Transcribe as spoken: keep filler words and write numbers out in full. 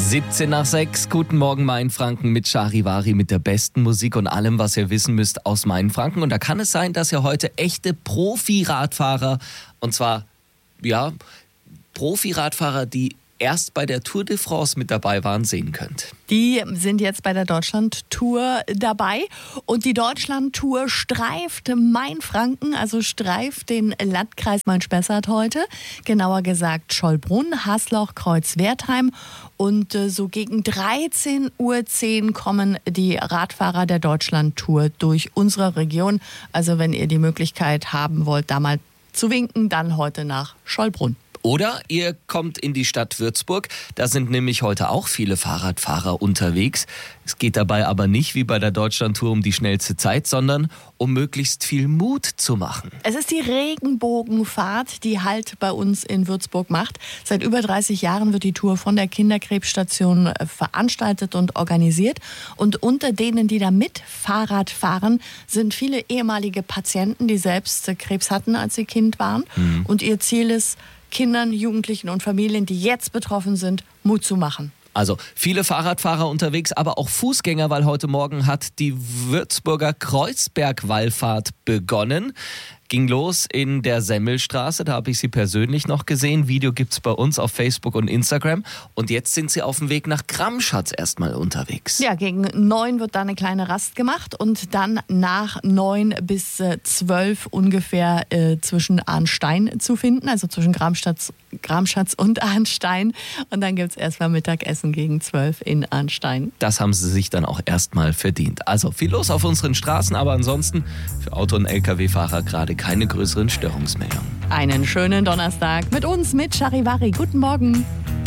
siebzehn nach sechs, guten Morgen Mainfranken mit Charivari, mit der besten Musik und allem, was ihr wissen müsst aus Mainfranken. Und da kann es sein, dass ihr heute echte Profi-Radfahrer, und zwar, ja, Profi-Radfahrer, die erst bei der Tour de France mit dabei waren, sehen könnt. Die sind jetzt bei der Deutschland-Tour dabei und die Deutschland-Tour streift Mainfranken, also streift den Landkreis Main-Spessart heute, genauer gesagt Schollbrunn, Hasloch, Kreuz-Wertheim und äh, so gegen dreizehn Uhr zehn kommen die Radfahrer der Deutschland-Tour durch unsere Region. Also wenn ihr die Möglichkeit haben wollt, da mal zu winken, dann heute nach Schollbrunn. Oder ihr kommt in die Stadt Würzburg, da sind nämlich heute auch viele Fahrradfahrer unterwegs. Es geht dabei aber nicht wie bei der Deutschlandtour um die schnellste Zeit, sondern um möglichst viel Mut zu machen. Es ist die Regenbogenfahrt, die Halt bei uns in Würzburg macht. Seit über dreißig Jahren wird die Tour von der Kinderkrebsstation veranstaltet und organisiert. Und unter denen, die da mit Fahrrad fahren, sind viele ehemalige Patienten, die selbst Krebs hatten, als sie Kind waren. Mhm. Und ihr Ziel ist, Kindern, Jugendlichen und Familien, die jetzt betroffen sind, Mut zu machen. Also viele Fahrradfahrer unterwegs, aber auch Fußgänger, weil heute Morgen hat die Würzburger Kreuzberg-Wallfahrt begonnen. Ging los in der Semmelstraße, da habe ich sie persönlich noch gesehen. Video gibt's bei uns auf Facebook und Instagram. Und jetzt sind sie auf dem Weg nach Gramschatz erstmal unterwegs. Ja, gegen neun wird da eine kleine Rast gemacht und dann nach neun bis zwölf ungefähr äh, zwischen Arnstein zu finden, also zwischen Gramschatz, Gramschatz und Arnstein. Und dann gibt's erstmal Mittagessen gegen zwölf in Arnstein. Das haben sie sich dann auch erstmal verdient. Also viel los auf unseren Straßen, aber ansonsten für Auto- und L K W-Fahrer gerade keine größeren Störungsmeldungen. Einen schönen Donnerstag mit uns, mit Charivari. Guten Morgen.